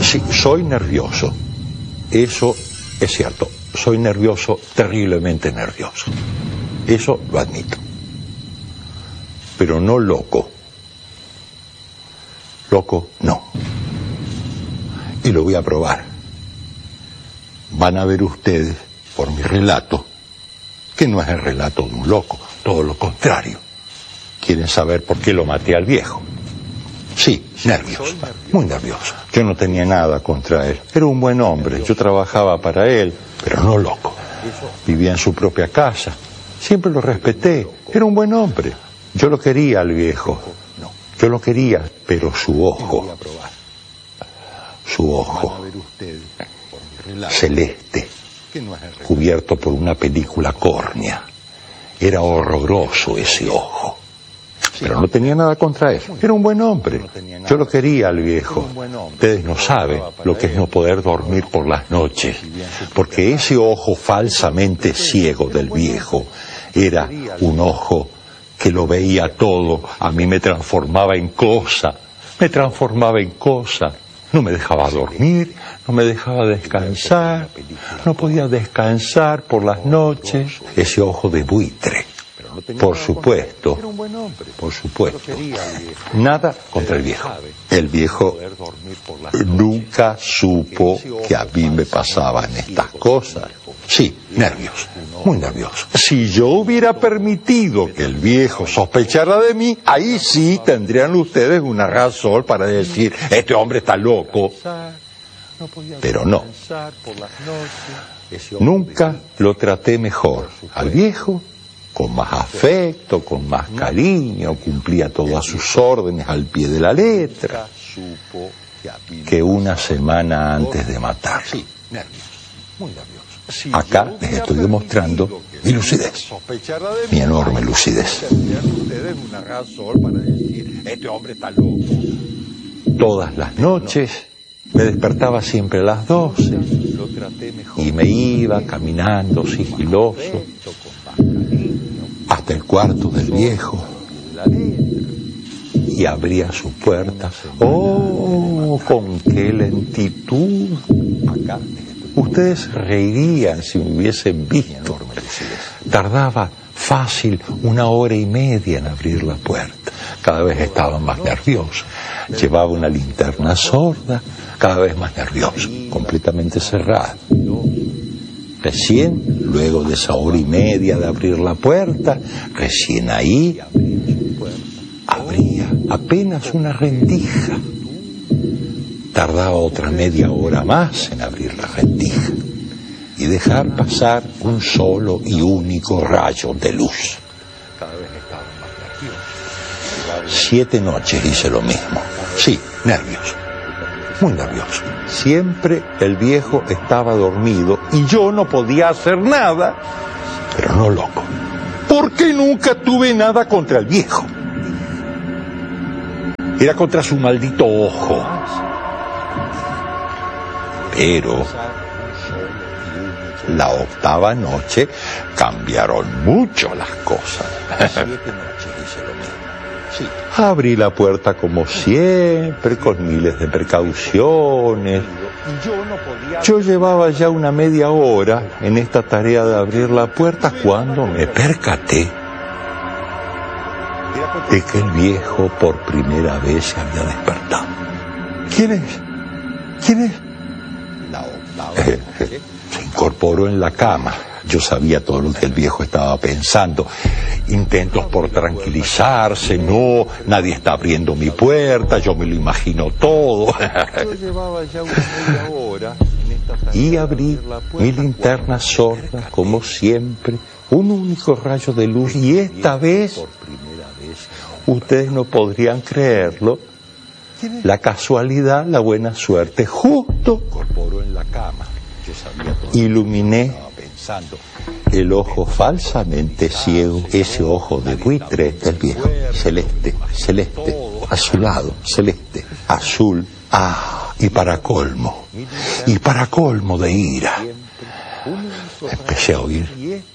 Sí, soy nervioso. Eso es cierto. Soy nervioso, terriblemente nervioso. Eso lo admito. Pero no loco. Loco, no. Y lo voy a probar. Van a ver ustedes, por mi relato, que no es el relato de un loco, todo lo contrario. ¿Quieren saber por qué lo maté al viejo? Sí, nervioso, muy nervioso. Yo no tenía nada contra él. Era un buen hombre, yo trabajaba para él, pero no loco. Vivía en su propia casa. Siempre lo respeté. Era un buen hombre. Yo lo quería al viejo. Yo lo quería, pero su ojo, celeste, cubierto por una película córnea. Era horroroso ese ojo. Pero no tenía nada contra él. Era un buen hombre. Yo lo quería al viejo. Ustedes no saben lo que es no poder dormir por las noches, porque ese ojo falsamente ciego del viejo era un ojo que lo veía todo. A mí me transformaba en cosa. No me dejaba dormir, no me dejaba descansar, no podía descansar por las noches. Ese ojo de buitre. Por supuesto. Nada contra el viejo. El viejo nunca supo que a mí me pasaban estas cosas. Sí, nervioso, muy nervioso. Si yo hubiera permitido que el viejo sospechara de mí, ahí sí tendrían ustedes una razón para decir, este hombre está loco. Pero no. Nunca lo traté mejor al viejo. Con más afecto, con más cariño, cumplía todas sus órdenes al pie de la letra, que una semana antes de matarlo. Acá les estoy demostrando mi lucidez, mi enorme lucidez. Todas las noches me despertaba siempre a las 12 y me iba caminando sigiloso hasta el cuarto del viejo y abría su puerta. ¡Oh, con qué lentitud! Ustedes reirían si me hubiesen visto. Tardaba fácil 1 hora y media en abrir la puerta. Cada vez estaba más nervioso. Llevaba una linterna sorda, cada vez más nervioso, completamente cerrada. Recién, luego de esa hora y media de abrir la puerta, recién ahí, abría apenas una rendija. Tardaba otra media hora más en abrir la rendija y dejar pasar un solo y único rayo de luz. 7 noches hice lo mismo. Sí, nervioso, muy nervioso. Siempre el viejo estaba dormido y yo no podía hacer nada, pero no loco. Porque nunca tuve nada contra el viejo. Era contra su maldito ojo. Pero la 8ª noche cambiaron mucho las cosas. Abrí la puerta como siempre, con miles de precauciones. Yo llevaba ya una media hora en esta tarea de abrir la puerta cuando me percaté de que el viejo por primera vez se había despertado. ¿Quién es? Se incorporó en la cama. Yo sabía todo lo que el viejo estaba pensando. Intentos por tranquilizarse, no, nadie está abriendo mi puerta, yo me lo imagino todo. Y abrí mi linterna sorda, como siempre, un único rayo de luz, y esta vez, ustedes no podrían creerlo, la casualidad, la buena suerte, justo iluminé el ojo falsamente ciego, ese ojo de buitre del viejo, celeste, azulado, celeste, azul, y para colmo de ira, empecé a oír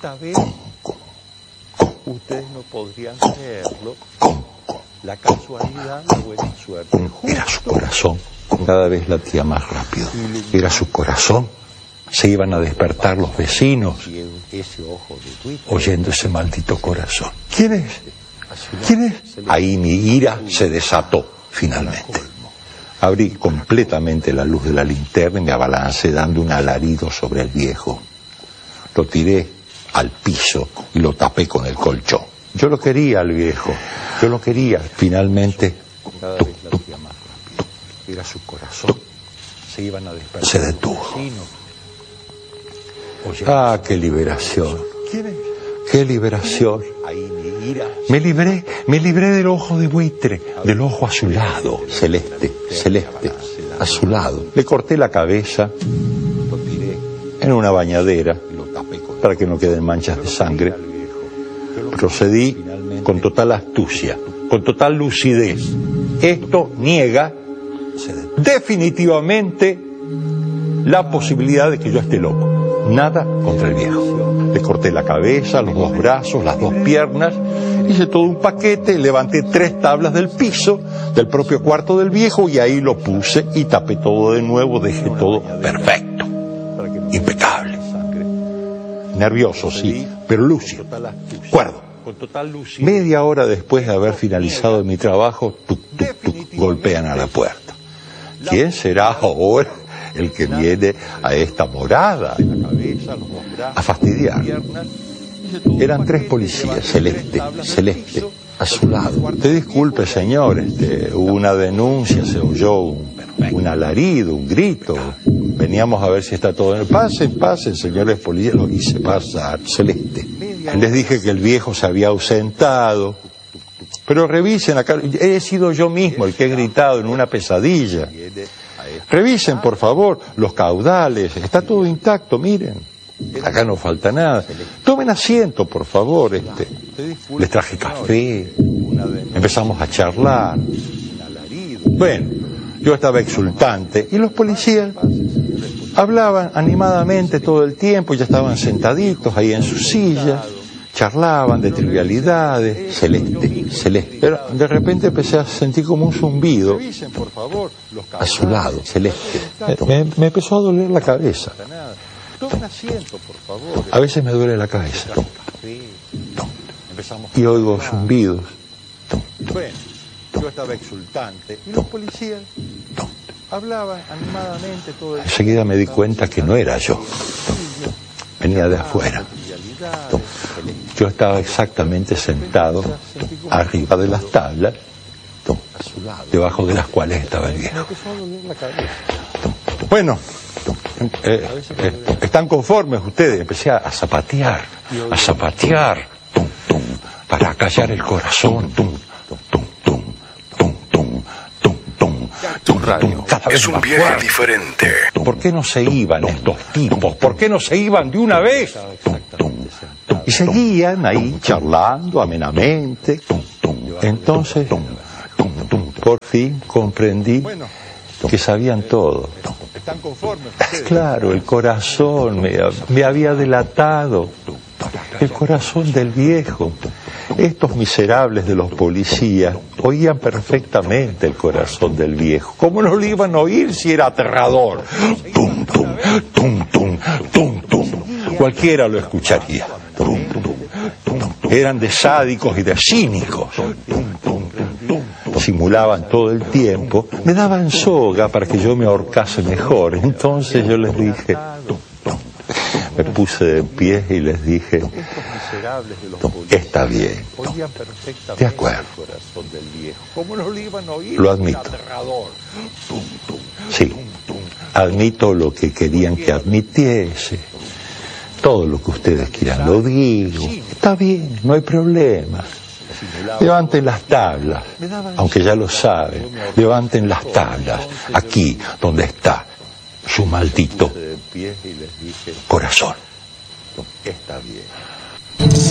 era su corazón Cada vez latía más rápido. Era su corazón. Se iban a despertar los vecinos oyendo ese maldito corazón. ¿Quién es? ¿Quién es? Ahí mi ira se desató finalmente. Abrí completamente la luz de la linterna y me abalancé dando un alarido sobre el viejo. Lo tiré al piso y lo tapé con el colchón. Yo lo quería al viejo, yo lo quería. Finalmente, era su corazón. Se detuvo. Ah, qué liberación. Qué liberación. Me libré del ojo de buitre, del ojo azulado, celeste, azulado. Le corté la cabeza en una bañadera para que no queden manchas de sangre. Procedí con total astucia, con total lucidez. Esto niega definitivamente la posibilidad de que yo esté loco. Nada contra el viejo. Le corté la cabeza, los dos brazos, las dos piernas, hice todo un paquete, levanté 3 tablas del piso del propio cuarto del viejo y ahí lo puse y tapé todo de nuevo, dejé todo perfecto, impecable. Nervioso, sí, pero lúcido, cuerdo. Media hora después de haber finalizado mi trabajo, golpean a la puerta. ¿Quién será ahora el que viene a esta morada a fastidiar? Eran 3 policías, celeste, azulado. Te disculpe, señor, hubo una denuncia, se oyó un alarido, un grito. Veníamos a ver si está todo en el... Pasen, señores policías. Lo hice pasar, celeste. Les dije que el viejo se había ausentado. Pero revisen acá, he sido yo mismo el que he gritado en una pesadilla. Revisen, por favor, los caudales, está todo intacto, miren. Acá no falta nada. Tomen asiento, por favor. Les traje café. Empezamos a charlar. Bueno, yo estaba exultante y los policías hablaban animadamente todo el tiempo, ya estaban sentaditos ahí en su silla, charlaban de trivialidades, celeste. Pero de repente empecé a sentir como un zumbido azulado, celeste. Me empezó a doler la cabeza. A veces me duele la cabeza. Y oigo zumbidos. Yo estaba exultante y los policías hablaban animadamente todo el tiempo. Enseguida me di cuenta que no era yo. Venía de afuera. Yo estaba exactamente sentado arriba de las tablas, debajo de las cuales estaba el viejo. Bueno, ¿están conformes ustedes? Empecé a zapatear, para acallar el corazón. Es un viaje diferente. ¿Por qué no se iban estos tipos? ¿Por qué no se iban de una vez? Y seguían ahí charlando amenamente. Entonces, por fin comprendí que sabían todo. Claro, el corazón me había delatado. El corazón del viejo. Estos miserables de los policías oían perfectamente el corazón del viejo. ¿Cómo no lo iban a oír si era aterrador? Tum, tum, tum, tum, tum, tum. Cualquiera lo escucharía. Tum, tum, tum, tum. Eran de sádicos y de cínicos. Simulaban todo el tiempo. Me daban soga para que yo me ahorcase mejor. Entonces yo les dije... Me puse de pie y les dije, está bien, de acuerdo, lo admito. Sí, admito lo que querían que admitiese, todo lo que ustedes quieran lo digo, está bien, no hay problema. Levanten las tablas, aunque ya lo saben, levanten las tablas, aquí donde está su maldito corazón. Está bien.